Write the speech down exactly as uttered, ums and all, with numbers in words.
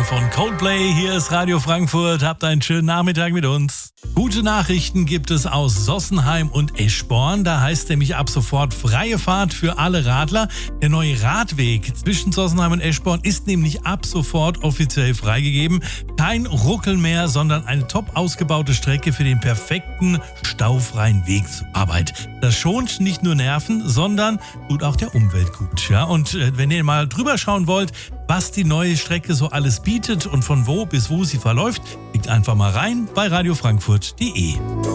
von Coldplay. Hier ist Radio Frankfurt. Habt einen schönen Nachmittag mit uns. Gute Nachrichten gibt es aus Sossenheim und Eschborn. Da heißt nämlich ab sofort freie Fahrt für alle Radler. Der neue Radweg zwischen Sossenheim und Eschborn ist nämlich ab sofort offiziell freigegeben. Kein Ruckel mehr, sondern eine top ausgebaute Strecke für den perfekten staufreien Weg zur Arbeit. Das schont nicht nur Nerven, sondern tut auch der Umwelt gut. Ja? Und äh, wenn ihr mal drüber schauen wollt, was die neue Strecke so alles bietet und von wo bis wo sie verläuft, klickt einfach mal rein bei radiofrankfurt punkt de.